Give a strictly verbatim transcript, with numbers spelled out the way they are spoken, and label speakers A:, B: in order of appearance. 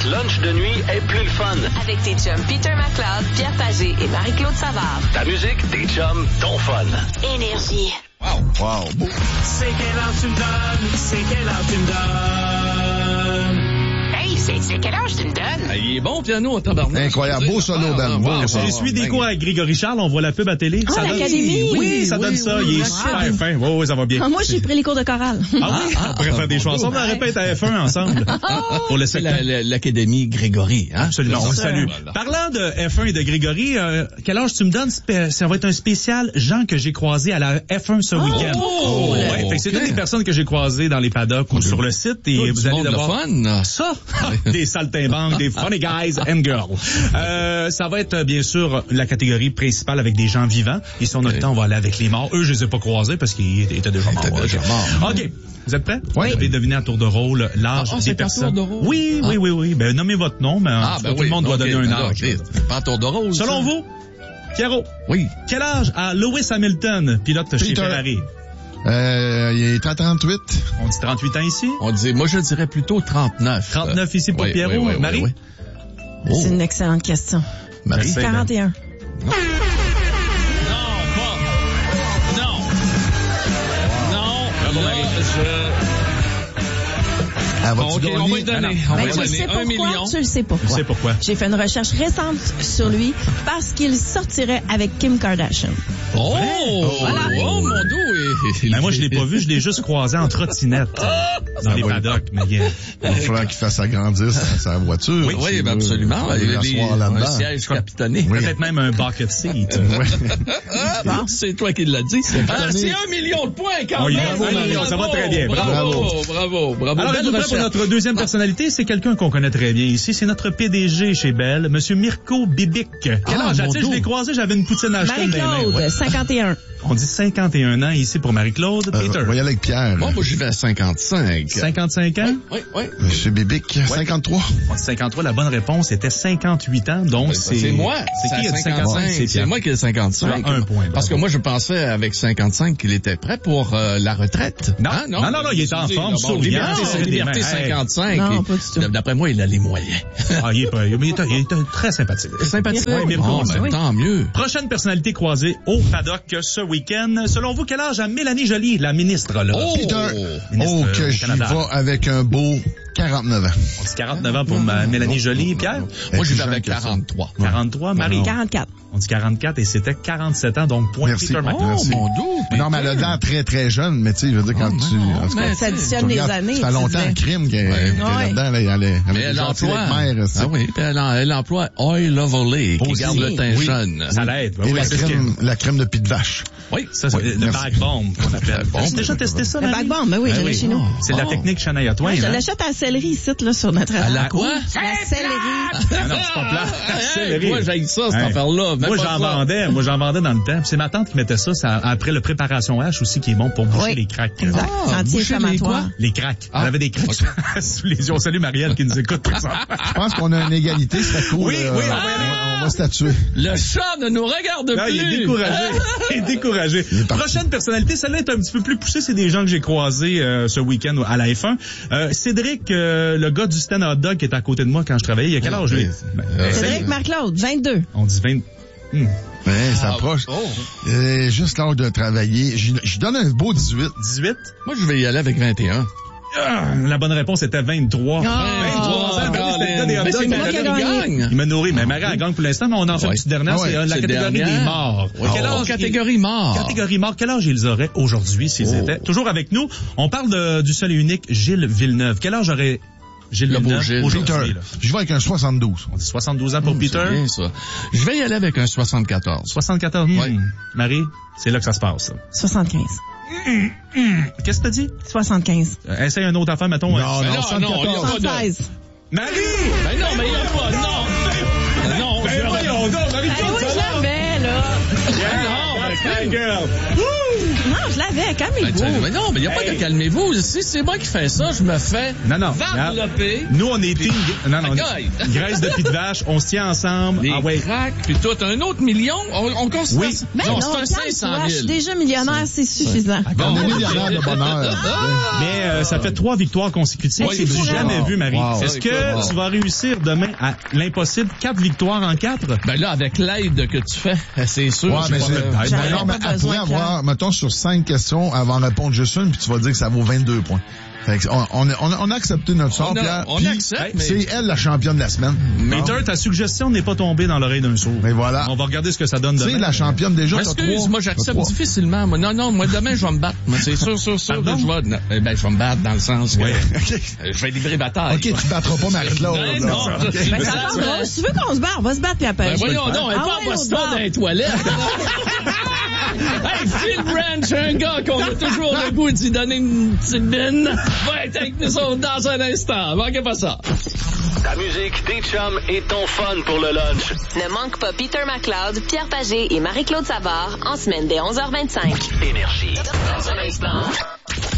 A: Notre lunch de nuit est plus le fun.
B: Avec tes chums Peter McLeod, Pierre Pagé et Marie-Claude Savard.
A: Ta musique, tes chums, ton fun.
B: Énergie.
C: Wow, wow. Beau.
D: C'est quelle heure tu me donnes? C'est quelle heure tu me donnes?
E: Hey, c'est, c'est quel âge tu me donnes?
F: Ah, il est bon, piano, en tabarnak.
C: Incroyable. Beau solo, Ben. Beau
F: Wow,
C: solo.
D: J'ai suivi des cours avec Grégory Charles, on voit la pub à télé.
G: Ah,
D: ça donne...
G: l'Académie!
D: Oui,
F: Oui,
D: ça donne
F: oui,
D: ça.
F: oui,
D: il est
F: oui.
D: super fin. Oui, oui, ça va bien.
G: Ah, moi, j'ai pris les cours de chorale.
D: Ah oui? On pourrait faire des chansons, on la répète à F un ensemble. Pour le
F: C'est
D: secteur.
F: la- la- l'Académie Grégory, hein?
D: Absolument, on le
F: Ça,
D: salue.
F: voilà.
D: Parlant de F un et de Grégory, euh, quel âge tu me donnes? Spé- Ça va être un spécial gens que j'ai croisés à la F un ce week-end.
F: Oh,
D: ouais, fait que c'est
F: ok.
D: toutes les personnes que j'ai croisées dans les paddocks ou sur le site et
F: Tout
D: vous
F: du
D: allez
F: monde le
D: devoir
F: fun.
D: ça, des saltimbanques, des funny guys and girls. Euh, ça va être euh, bien sûr la catégorie principale avec des gens vivants. Et si on a le temps, on va aller avec les morts. Eux, je les ai pas croisés parce qu'ils étaient déjà morts.
F: étaient déjà morts.
D: OK. Vous êtes prêts?
C: Oui.
D: Vous devez deviner à tour de rôle l'âge
F: Ah,
D: des
F: c'est à
D: personnes.
F: tour de rôle?
D: Oui,
F: Ah.
D: oui, oui, oui. Ben, nommez votre nom, mais
F: Ah,
D: tout
F: ben
D: le
F: oui.
D: monde doit
F: ok,
D: donner un
F: alors,
D: âge.
F: ok. C'est pas un tour de rôle.
D: Selon
F: ça.
D: vous, Pierrot,
F: Oui.
D: quel âge a Lewis Hamilton, pilote chez
C: Peter.
D: Ferrari?
C: Euh, il est à trente-huit.
D: On dit trente-huit ans ici?
F: On disait, moi, je dirais plutôt trente-neuf.
D: trente-neuf ici pour
F: Oui,
D: Pierrot.
F: oui, oui, oui,
D: Marie?
F: oui. Oh.
G: C'est une excellente question.
F: Marie.
D: Merci.
G: quarante et un.
F: Non, pas. Non. Non.
D: Bravo,
F: Là,
D: Marie.
F: je...
C: Elle
F: Bon,
C: va-tu
F: OK, on va
C: gagner?
F: lui donner.
D: Non, non.
F: On va
G: Ben,
F: lui
G: je
F: donner
G: sais
F: un
G: pourquoi.
F: million.
G: Je le sais pas.
D: Tu sais pourquoi?
G: J'ai fait une recherche récente sur lui parce qu'il sortirait avec Kim Kardashian.
F: Oh!
G: Voilà.
F: Oh, mon dos! et-
D: Ben, moi, je l'ai pas vu, je l'ai juste croisé en trottinette dans les
C: oui.
D: paddocks, mais il y a-
C: Il va falloir qu'il fasse agrandir sa, sa voiture.
F: Oui,
C: S'il
F: ben
C: veut-
F: absolument.
C: Il
F: Il
C: veut
F: y a des-
C: l'asseoir
F: un
C: là-dedans.
F: siège capitonné.
C: Oui.
D: peut-être même un bucket seat.
F: Ah, c'est toi qui l'as dit. Ah, c'est un million de points quand
D: Oh,
F: même.
D: bravo, Marie, ça va très bien. Bravo.
F: Bravo, bravo, bravo.
D: Alors,
F: Belle
D: êtes-vous prêts pour
F: recherche.
D: notre deuxième personnalité? C'est quelqu'un qu'on connaît très bien ici. C'est notre P D G chez Bell, Monsieur Mirko Bibic. Quel
F: Ah,
D: âge
F: mon
D: a-t-il? Je
F: dos.
D: l'ai croisé, j'avais une poutine à acheter.
G: Marie-Claude,
D: Ouais.
G: cinquante et un.
D: On dit cinquante et un ans ici pour Marie-Claude.
C: Euh,
D: Peter.
C: on va y aller avec Pierre.
F: Bon, moi, j'y vais à cinquante-cinq.
D: cinquante-cinq ans?
F: Oui, oui.
C: Monsieur Bibic, cinquante-trois.
D: On dit cinquante-trois, la bonne réponse était cinquante-huit ans, donc c'est...
F: C'est moi.
D: C'est qui qui a dit
F: cinquante-cinq?
D: cinquante-cinq? C'est
F: C'est
D: Pierre.
F: moi qui ai cinquante-cinq.
D: Tu as un point, bravo.
F: Parce que moi, je pensais avec cinquante-cinq qu'il était prêt pour euh, la retraite.
D: Non.
F: Hein,
D: Non, non, non, il est en forme,
F: Bon,
D: souriant,
F: Liberté,
D: serré des
F: liberté
D: mains. Hey.
F: cinquante-cinq.
G: Non,
F: Et
G: pas du tout.
F: D'après moi, il a les moyens.
D: Ah, il est, pas- il est, il est très sympathique.
F: Sympathique.
D: Ouais, Mirko,
F: Bon, ben,
G: oui.
F: tant mieux.
D: Prochaine personnalité croisée au paddock ce week-end. Selon vous, quel âge a Mélanie Joly, la ministre, là?
F: Oh!
C: Peter,
D: Ministre,
C: oh,
D: euh,
C: que
D: au
C: j'y
D: Canada.
C: vais avec un beau quarante-neuf ans.
D: On dit quarante-neuf ans pour ma- Mélanie Joly. Pierre?
F: Moi, j'y
C: plus
F: vais
C: jeune
F: avec
C: que ça.
F: quarante-trois.
D: quarante-trois. Marie?
G: quarante-quatre.
D: On dit quarante-quatre et c'était quarante-sept ans, donc point
C: Merci.
D: Peter
F: Oh,
D: McLeod.
C: Merci.
F: mon dos.
C: Non, mais elle a l'air très, très jeune, mais tu sais, je veux dire, quand
F: Oh,
C: tu...
F: non,
C: en tout cas,
F: mais
G: Ça
F: tu
G: additionne
C: tu
G: les
C: regardes,
G: années.
C: Ça fait
G: tu
C: longtemps
G: disais.
C: en crime qu'elle
F: Ouais.
C: qu'elle est
G: Ouais.
C: là-dedans. Là, elle, elle, elle,
F: Mais
C: est
F: elle
C: gentille
F: emploie,
C: avec mère.
F: ah oui, puis elle, en- elle emploie Oil Lovely, qui
C: Aussi.
F: garde le teint
C: Oui.
F: jeune.
D: Ça l'aide.
C: Et
D: Oui,
C: la
D: c'est ce
C: crème,
D: que-
C: la crème de pied de vache.
D: Oui, ça, c'est
C: Oui,
D: le
C: merci.
D: back bomb qu'on appelle.
F: Bomb.
D: As-tu déjà testé ça,
G: Le
D: Marie?
G: backbomb, ben oui,
D: Ben
G: je l'ai chez nous.
D: C'est de la
F: Oh.
D: technique Shania Twain.
G: Ouais, je
D: hein?
G: l'achète à la céleri ici, là, sur notre...
F: À la quoi?
G: La céleri.
D: Ah non, c'est pas plat.
F: Hey, moi, j'aille ça, cette
D: Hey.
F: affaire-là. Même
D: Moi,
F: pas
D: j'en
F: ça.
D: vendais. Moi, j'en vendais dans le temps. Puis c'est ma tante qui mettait ça, ça après le préparation H aussi, qui est bon pour boucher
G: Oui.
D: les craques.
G: Exact.
F: Ah,
G: Anti-inflammatoire.
F: boucher
D: Les craques.
F: Ah.
D: Elle avait des craques
F: Ok.
D: sous les yeux. On salue Marielle qui nous écoute présentement.
C: Je pense qu'on a une égalité, c'est cool.
D: Oui,
C: euh,
D: oui, on
C: on,
D: va y aller.
C: on va statuer.
F: Le chat ne nous regarde
D: Non,
F: plus.
D: il est découragé. Il est découragé.
C: est parti.
D: Prochaine personnalité, celle-là est un petit peu plus poussée. C'est des gens que j'ai croisés euh, ce week-end à la F un. Euh, Cédric, euh, le gars du stand hot dog qui est à côté de moi quand je travaillais. Il y a quel âge, lui? Ben,
F: Euh,
G: Cédric Marc-Claude, vingt-deux.
D: On dit vingt... Hmm.
C: Ouais, ça
F: Ah,
C: approche.
F: oh.
C: Euh, juste l'heure de travailler. Je je donne un beau dix-huit.
D: dix-huit?
F: Moi, je vais y aller avec vingt et un.
D: Ah, la bonne réponse était vingt-trois.
G: Ah.
D: vingt-trois ans. Ben oui, c'était le gars des hot
F: Mais
D: dogs.
F: c'est
D: Il
F: moi
D: m'a
F: qui
G: a gagné.
F: gagne.
D: Il m'a nourri, mais Marie a gagne pour l'instant, mais on en fait une
F: Ouais.
D: petite dernière,
C: Ah ouais,
D: c'est euh, la
F: c'est
D: catégorie
F: dernière.
D: des morts.
F: Oui.
D: Quel
F: Oh,
D: âge
F: catégorie mort.
D: Catégorie mort. Quel âge ils auraient aujourd'hui s'ils
F: Oh.
D: étaient toujours avec nous? On parle de, du seul et unique Gilles Villeneuve. Quel âge aurait Gilles
F: Le beau
D: Villeneuve
F: Gilles.
D: aujourd'hui?
C: Peter,
D: là?
C: je vais avec un soixante-douze.
D: On dit soixante-douze ans pour Peter.
F: C'est bien, ça. Je vais y aller avec un soixante-quatorze.
D: soixante-quatorze. Hmm.
F: Ouais.
D: Marie, c'est là que ça se passe. ça.
G: soixante-quinze.
D: Qu'est-ce que t'as dit?
G: soixante-quinze.
D: Euh, essaye un autre affaire, mettons.
C: Non,
D: euh,
F: Ben
C: non,
F: non, non, il y a pas de-
G: soixante-seize.
D: Marie!
F: Ben non, mais il n'y a pas. Non! Non, je
D: Ben
F: vais-
D: voyons donc, Marie,
G: Ah oui, je l'avais, là.
F: Ben non, ben
D: Hey, girl.
G: Non, je l'avais.
F: Ben,
G: Calmez-vous.
F: tu- mais non, mais il n'y a pas
D: Hey.
F: de calmez-vous. Si c'est moi qui fais ça, je me fais
D: Non, non.
F: varloper.
D: Nous, on est team. Non, non.
F: Aïe.
D: Graisse de pied de vache, on se tient ensemble.
F: Les
D: Ah ouais.
F: cracks, puis tout, un autre million, on, on considère
D: Oui.
F: ça.
G: Ben
F: non,
G: non,
F: c'est un
G: calme-toi,
F: cinq cent
G: je suis
F: mille.
G: déjà millionnaire, c'est suffisant.
C: On est millionnaire de bonheur.
D: Mais euh, ça fait trois victoires consécutives.
F: Oui,
D: c'est du
F: c'est
D: jamais
C: wow.
D: vu, Marie.
C: Wow.
D: Est-ce que
F: Wow.
D: tu vas réussir demain à l'impossible quatre victoires en quatre?
F: Ben là, avec l'aide que tu fais, c'est sûr.
C: Ouais,
F: je
C: mais
F: vais-
C: c'est,
D: peut-être.
C: mais
G: J'aurais
C: non, mais
G: pas
C: elle
G: besoin
C: pourrait
G: de
C: avoir, mettons, sur cinq questions, elle va en répondre juste une, puis tu vas dire que ça vaut vingt-deux points. Fait que on, on, a- on a- on a accepté notre sort,
F: On a-
C: Pierre.
F: on
C: puis
F: accepte, mais-
C: c'est elle la championne de la semaine.
D: Mais
C: Bon.
D: Peter, ta suggestion n'est pas tombée dans l'oreille d'un sourd.
C: Mais voilà.
D: On va regarder ce que ça donne
C: Tu sais,
D: demain.
C: la championne déjà, t'as
F: Excuse,
C: trois.
F: moi
C: T'as
F: j'accepte
C: trois.
F: difficilement. Moi, non, non, moi demain je vais me battre. Moi, c'est sûr, sûr, sûr que
D: Pardon?
F: je vais. non, eh ben, je vais me battre dans le sens que
D: Ouais.
F: euh, je vais livrer bataille.
C: OK, tu battras pas Marie-Claude.
F: Ben
C: là.
F: non,
C: OK.
F: je-
G: Ben,
F: Ben,
G: ça
F: ça,
G: va,
F: ben-
G: si tu veux qu'on se barre, on va se battre puis après.
F: Ben
G: je vais
F: voyons
G: le faire.
F: donc, elle
G: Ah
F: part
G: ouais,
F: pas
G: l'autre
F: ça
G: bord.
F: dans les toilettes. Hey, Phil Branch, un gars qu'on a toujours le goût d'y donner une petite bine, va être avec nous autres dans un instant. Manquez pas ça.
A: Ta musique, tes chums et ton fun pour le lunch.
B: Ne manque pas Peter McLeod, Pierre Pagé et Marie-Claude Savard en semaine dès onze heures vingt-cinq.
A: Énergie. Dans un instant,